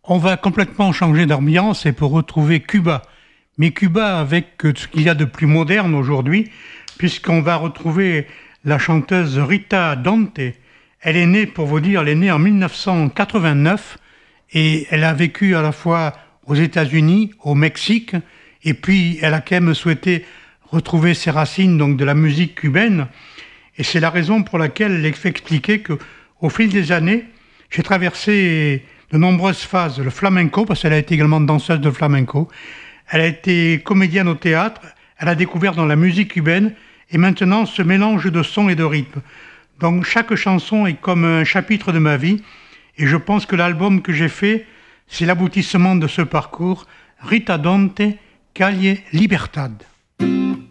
On va complètement changer d'ambiance et pour retrouver Cuba. Mais Cuba avec ce qu'il y a de plus moderne aujourd'hui, puisqu'on va retrouver la chanteuse Rita Dante. Elle est née, pour vous dire, elle est née en 1989 et elle a vécu à la fois aux États-Unis, au Mexique, et puis elle a quand même souhaité retrouver ses racines donc de la musique cubaine. Et c'est la raison pour laquelle elle fait expliquer qu'au fil des années, j'ai traversé de nombreuses phases, le flamenco, parce qu'elle a été également danseuse de flamenco, elle a été comédienne au théâtre, elle a découvert dans la musique cubaine, et maintenant ce mélange de sons et de rythmes. Donc chaque chanson est comme un chapitre de ma vie, et je pense que l'album que j'ai fait, c'est l'aboutissement de ce parcours, Rita Dante, Calle Libertad.